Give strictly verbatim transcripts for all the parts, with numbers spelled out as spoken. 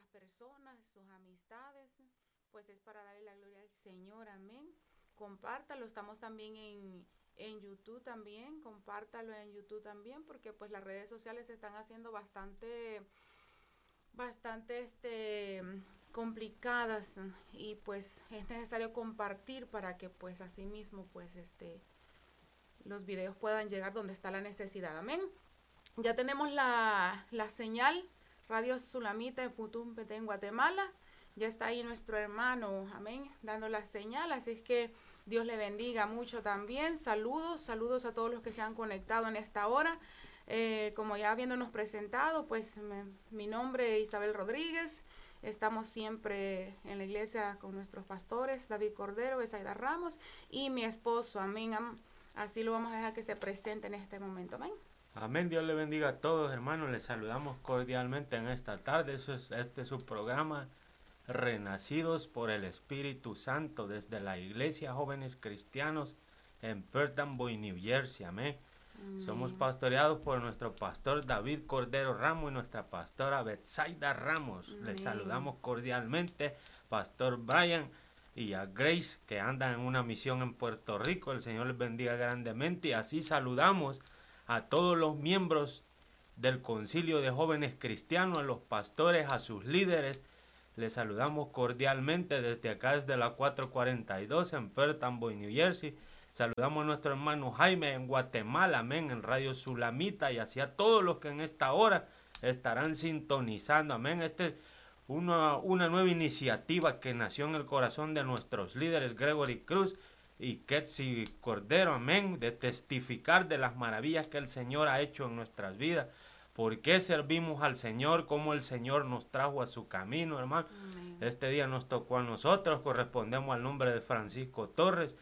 personas, sus amistades, pues es para darle la gloria al Señor, amén. Compártalo, estamos también en, en YouTube también, compártalo en YouTube también, porque pues las redes sociales se están haciendo bastante, bastante este complicadas y pues es necesario compartir para que pues así mismo pues este los videos puedan llegar donde está la necesidad, amén. Ya tenemos la, la señal Radio Sulamita en Putumpete en Guatemala. Ya está ahí nuestro hermano, amén, dando la señal. Así es que Dios le bendiga mucho también. Saludos, saludos a todos los que se han conectado en esta hora. Eh, como ya habiéndonos presentado, pues me, mi nombre es Isabel Rodríguez. Estamos siempre en la iglesia con nuestros pastores, David Cordero, Besaida Ramos y mi esposo, amén. Así lo vamos a dejar que se presente en este momento, amén. Amén, Dios le bendiga a todos, hermanos. Les saludamos cordialmente en esta tarde. Eso es, este es su programa, Renacidos por el Espíritu Santo, desde la Iglesia Jóvenes Cristianos en Perth Amboy, New Jersey. Amén. Amén. Somos pastoreados por nuestro pastor David Cordero Ramos y nuestra pastora Betsaida Ramos. Amén. Les saludamos cordialmente, Pastor Brian y a Grace, que andan en una misión en Puerto Rico. El Señor les bendiga grandemente. Y así saludamos a todos los miembros del Concilio de Jóvenes Cristianos, a los pastores, a sus líderes. Les saludamos cordialmente desde acá, desde la cuatrocientos cuarenta y dos en Perth Amboy, New Jersey. Saludamos a nuestro hermano Jaime en Guatemala, amén, en Radio Sulamita, y así a todos los que en esta hora estarán sintonizando, amén. Este es una, una nueva iniciativa que nació en el corazón de nuestros líderes, Gregory Cruz y Ketsi Cordero, amén, de testificar de las maravillas que el Señor ha hecho en nuestras vidas. ¿Por qué servimos al Señor? ¿Cómo el Señor nos trajo a su camino, hermano? Amén. Este día nos tocó a nosotros, correspondemos al nombre de Francisco Torres.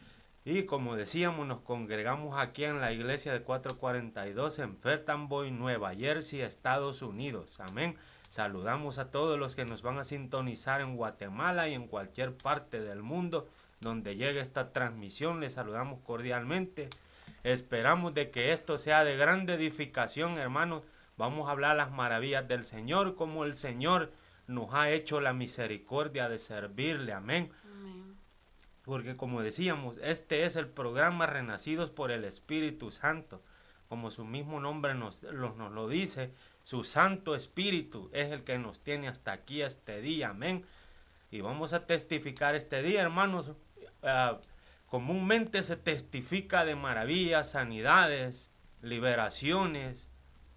Y como decíamos, nos congregamos aquí en la iglesia de cuatrocientos cuarenta y dos en Perth Amboy, Nueva Jersey, Estados Unidos. Amén. Saludamos a todos los que nos van a sintonizar en Guatemala y en cualquier parte del mundo donde llegue esta transmisión. Les saludamos cordialmente. Esperamos de que esto sea de grande edificación, hermanos. Vamos a hablar las maravillas del Señor, como el Señor nos ha hecho la misericordia de servirle. Amén. Amén. Porque como decíamos, este es el programa Renacidos por el Espíritu Santo. Como su mismo nombre nos, nos, nos lo dice, su Santo Espíritu es el que nos tiene hasta aquí este día. Amén. Y vamos a testificar este día, hermanos. Uh, comúnmente se testifica de maravillas, sanidades, liberaciones,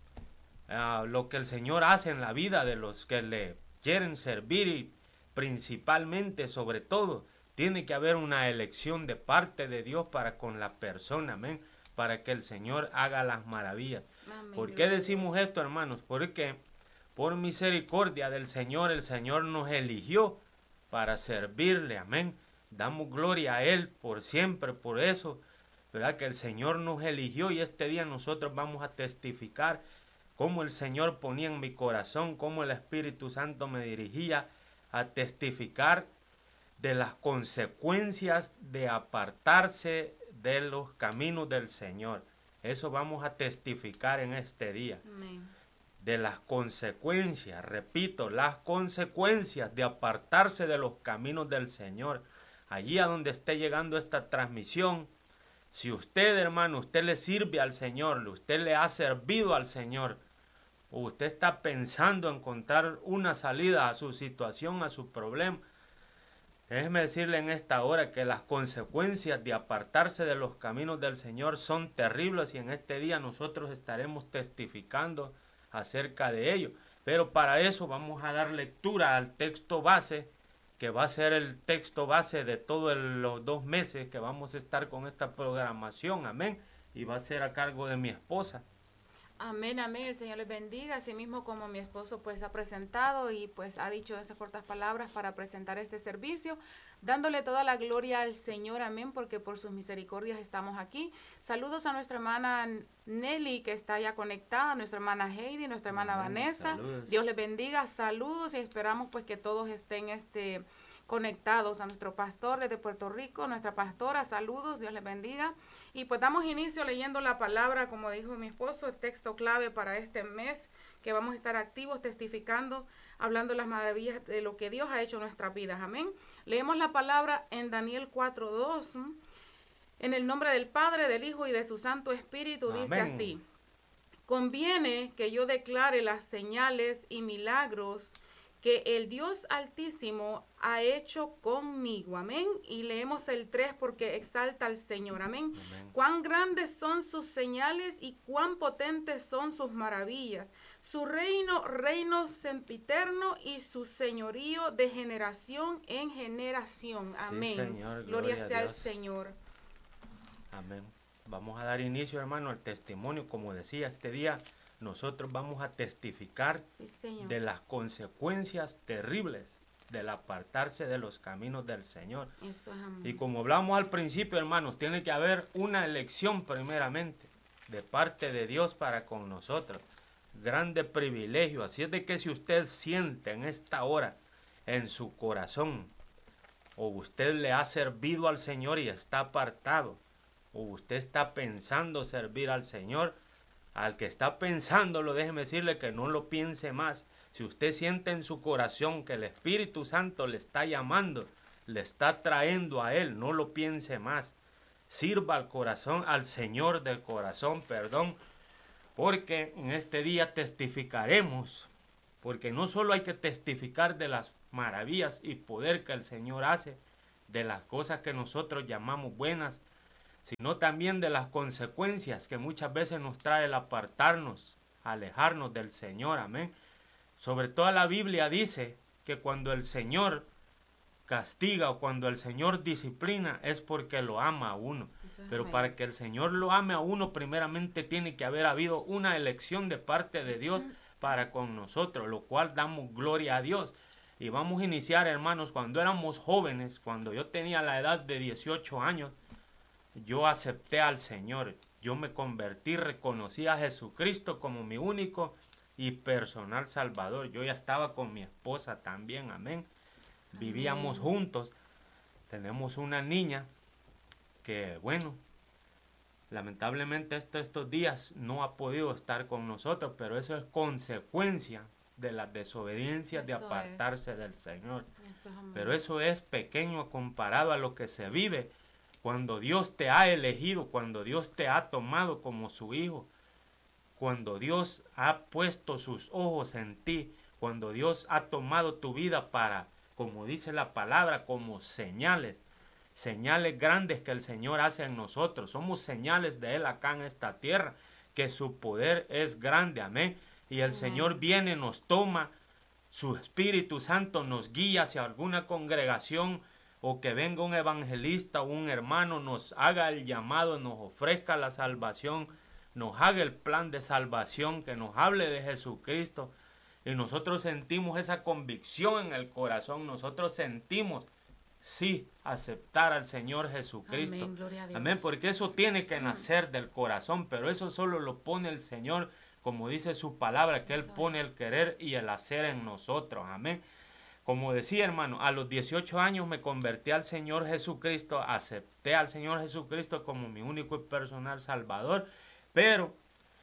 uh, lo que el Señor hace en la vida de los que le quieren servir, y principalmente, sobre todo, tiene que haber una elección de parte de Dios para con la persona, amén, para que el Señor haga las maravillas. Amén. ¿Por qué decimos esto, hermanos? Porque por misericordia del Señor, el Señor nos eligió para servirle, amén. Damos gloria a Él por siempre, por eso, ¿verdad? Que el Señor nos eligió, y este día nosotros vamos a testificar cómo el Señor ponía en mi corazón, cómo el Espíritu Santo me dirigía a testificar de las consecuencias de apartarse de los caminos del Señor. Eso vamos a testificar en este día. Amén. De las consecuencias, repito, las consecuencias de apartarse de los caminos del Señor. Allí a donde esté llegando esta transmisión, si usted, hermano, usted le sirve al Señor, usted le ha servido al Señor, o usted está pensando encontrar una salida a su situación, a su problema, déjeme decirle en esta hora que las consecuencias de apartarse de los caminos del Señor son terribles, y en este día nosotros estaremos testificando acerca de ello. Pero para eso vamos a dar lectura al texto base, que va a ser el texto base de todos los dos meses que vamos a estar con esta programación, amén, y va a ser a cargo de mi esposa. Amén, amén, el Señor les bendiga, así mismo como mi esposo pues ha presentado y pues ha dicho esas cortas palabras para presentar este servicio, dándole toda la gloria al Señor, amén, porque por sus misericordias estamos aquí. Saludos a nuestra hermana Nelly, que está ya conectada, nuestra hermana Heidi, nuestra hermana amén, Vanessa, saludos. Dios les bendiga, saludos, y esperamos pues que todos estén este conectados, a nuestro pastor desde Puerto Rico, nuestra pastora, saludos, Dios les bendiga. Y pues damos inicio leyendo la palabra, como dijo mi esposo, el texto clave para este mes, que vamos a estar activos, testificando, hablando las maravillas de lo que Dios ha hecho en nuestras vidas, amén. Leemos la palabra en Daniel cuatro dos, en el nombre del Padre, del Hijo y de su Santo Espíritu, amén. Dice así: conviene que yo declare las señales y milagros que el Dios Altísimo ha hecho conmigo, amén. Y leemos el tres porque exalta al Señor, amén. Amén. Cuán grandes son sus señales y cuán potentes son sus maravillas. Su reino, reino sempiterno, y su señorío de generación en generación, amén. Sí, Señor, gloria, gloria sea al Señor. Amén. Vamos a dar inicio, hermano, al testimonio. Como decía, este día nosotros vamos a testificar sí, de las consecuencias terribles del apartarse de los caminos del Señor. Eso, y como hablamos al principio, hermanos, tiene que haber una elección primeramente de parte de Dios para con nosotros. Grande privilegio. Así es de que si usted siente en esta hora en su corazón, o usted le ha servido al Señor y está apartado, o usted está pensando servir al Señor, al que está pensándolo, déjeme decirle que no lo piense más. Si usted siente en su corazón que el Espíritu Santo le está llamando, le está trayendo a Él, no lo piense más. Sirva al corazón, al Señor del corazón, perdón, porque en este día testificaremos, porque no solo hay que testificar de las maravillas y poder que el Señor hace, de las cosas que nosotros llamamos buenas, sino también de las consecuencias que muchas veces nos trae el apartarnos, alejarnos del Señor, amén. Sobre todo la Biblia dice que cuando el Señor castiga o cuando el Señor disciplina es porque lo ama a uno. Pero amén. Para que el Señor lo ame a uno, primeramente tiene que haber habido una elección de parte de Dios para con nosotros, lo cual damos gloria a Dios. Y vamos a iniciar, hermanos, cuando éramos jóvenes, cuando yo tenía la edad de dieciocho años, yo acepté al Señor, yo me convertí, reconocí a Jesucristo como mi único y personal Salvador. Yo ya estaba con mi esposa también, amén. Vivíamos amén. Juntos, tenemos una niña que, bueno, lamentablemente estos, estos días no ha podido estar con nosotros, pero eso es consecuencia de la desobediencia, eso de apartarse es. Del Señor. Eso pero eso es pequeño comparado a lo que se vive cuando Dios te ha elegido, cuando Dios te ha tomado como su hijo, cuando Dios ha puesto sus ojos en ti, cuando Dios ha tomado tu vida para, como dice la palabra, como señales, señales grandes que el Señor hace en nosotros. Somos señales de Él acá en esta tierra, que su poder es grande, amén. Y el amén. Señor viene, nos toma, su Espíritu Santo nos guía hacia alguna congregación, o que venga un evangelista o un hermano, nos haga el llamado, nos ofrezca la salvación, nos haga el plan de salvación, que nos hable de Jesucristo, y nosotros sentimos esa convicción en el corazón, nosotros sentimos, sí, aceptar al Señor Jesucristo. Amén, gloria a Dios. Amén, porque eso tiene que nacer del corazón, pero eso solo lo pone el Señor, como dice su palabra, que Él pone el querer y el hacer en nosotros, amén. Como decía, hermano, a los dieciocho años me convertí al Señor Jesucristo, acepté al Señor Jesucristo como mi único y personal Salvador, pero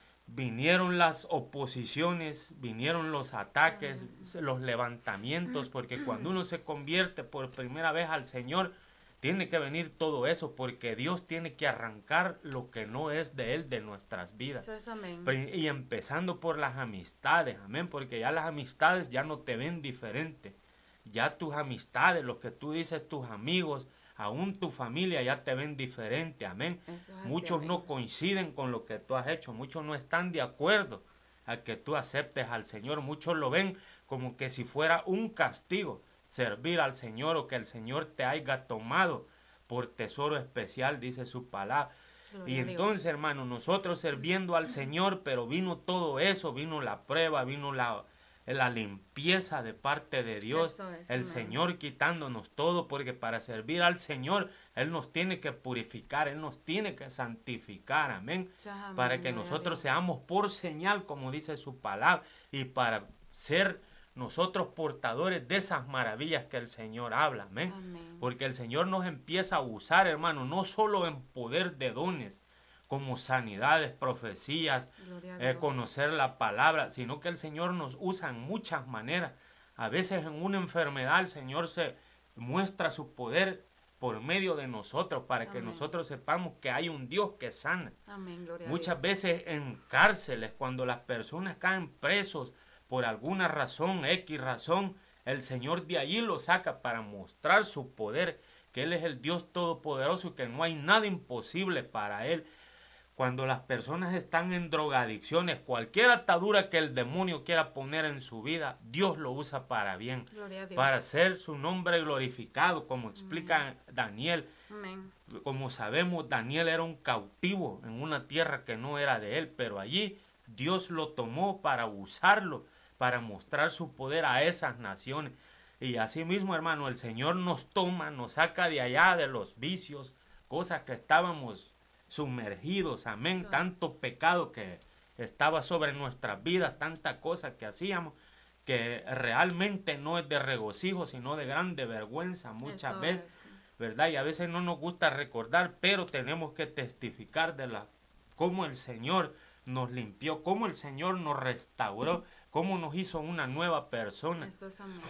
vinieron las oposiciones, vinieron los ataques, los levantamientos, porque cuando uno se convierte por primera vez al Señor, tiene que venir todo eso, porque Dios tiene que arrancar lo que no es de Él de nuestras vidas. Eso es, amén. Y empezando por las amistades, amén, porque ya las amistades ya no te ven diferente. Ya tus amistades, lo que tú dices, tus amigos, aún tu familia ya te ven diferente, amén. Muchos no coinciden con lo que tú has hecho, muchos no están de acuerdo a que tú aceptes al Señor, muchos lo ven como que si fuera un castigo servir al Señor, o que el Señor te haya tomado por tesoro especial, dice su palabra. Gloria y entonces, hermano, nosotros sirviendo al Señor, pero vino todo eso, vino la prueba, vino la... la limpieza de parte de Dios, es, el amén. Señor quitándonos todo, porque para servir al Señor, Él nos tiene que purificar, Él nos tiene que santificar, amén, ya, para amén, que nosotros seamos por señal, como dice su palabra, y para ser nosotros portadores de esas maravillas que el Señor habla, amén. Amén. Porque el Señor nos empieza a usar, hermano, no solo en poder de dones, como sanidades, profecías, eh, conocer la palabra, sino que el Señor nos usa en muchas maneras. A veces en una enfermedad el Señor se muestra su poder por medio de nosotros, para Amén. que nosotros sepamos que hay un Dios que sana. Amén, gloria Muchas a Dios. veces en cárceles, cuando las personas caen presos por alguna razón, X razón, el Señor de allí lo saca para mostrar su poder, que Él es el Dios todopoderoso y que no hay nada imposible para Él. Cuando las personas están en drogadicciones, cualquier atadura que el demonio quiera poner en su vida, Dios lo usa para bien, Gloria a Dios. para hacer su nombre glorificado, como explica Amén. Daniel. Amén. Como sabemos, Daniel era un cautivo en una tierra que no era de él, pero allí Dios lo tomó para usarlo, para mostrar su poder a esas naciones. Y así mismo, hermano, el Señor nos toma, nos saca de allá de los vicios, cosas que estábamos sumergidos, amén, Sí. tanto pecado que estaba sobre nuestras vidas, tanta cosa que hacíamos, que realmente no es de regocijo, sino de grande vergüenza muchas Eso veces, es. ¿verdad? Y a veces no nos gusta recordar, pero tenemos que testificar de la cómo el Señor nos limpió, cómo el Señor nos restauró, cómo nos hizo una nueva persona. Eso es amor.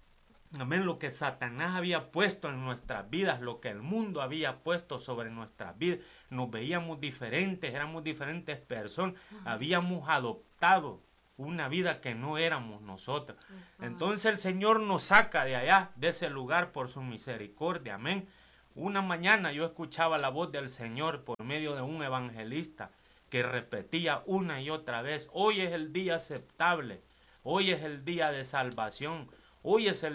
Amén, lo que Satanás había puesto en nuestras vidas, lo que el mundo había puesto sobre nuestras vidas, nos veíamos diferentes, éramos diferentes personas, Ajá. habíamos adoptado una vida que no éramos nosotros. Eso Entonces el Señor nos saca de allá, de ese lugar por su misericordia, amén. Una mañana yo escuchaba la voz del Señor por medio de un evangelista que repetía una y otra vez: hoy es el día aceptable, hoy es el día de salvación, hoy es el